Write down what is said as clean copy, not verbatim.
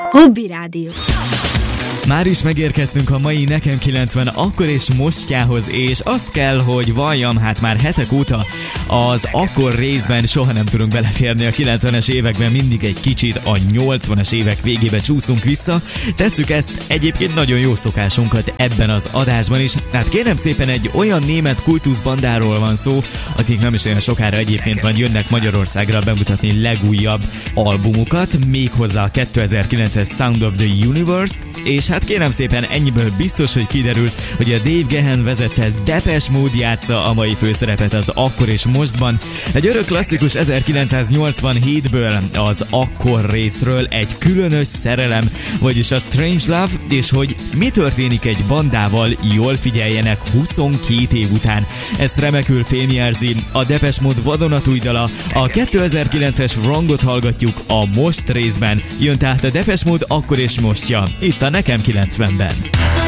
Hobby Rádió. Már is megérkeztünk a mai Nekem 90 akkor és mostjához, és azt kell, hogy valljam, hát már hetek óta az akkor részben soha nem tudunk beleférni a 90-es években, mindig egy kicsit a 80-as évek végébe csúszunk vissza. Tesszük ezt egyébként nagyon jó szokásunkat ebben az adásban is. Hát kérem szépen, egy olyan német kultuszbandáról van szó, akik nem is olyan sokára egyébként majd jönnek Magyarországra bemutatni legújabb albumukat, méghozzá a 2009-es Sound of the Universe, és hát kérem szépen, ennyiből biztos, hogy kiderült, hogy a Dave Gahan vezette Depeche Mode játsza a mai főszerepet az Akkor és Mostban. Egy örök klasszikus 1987-ből, az Akkor részről, egy különös szerelem, vagyis a Strange Love, és hogy mi történik egy bandával, jól figyeljenek 22 év után. Ezt remekül fémjelzi a Depeche Mode vadonatúj dala, a 2009-es Wrongot hallgatjuk a Most részben. Jön tehát a Depeche Mode Akkor és Mostja, itt a Nekem 90-ben.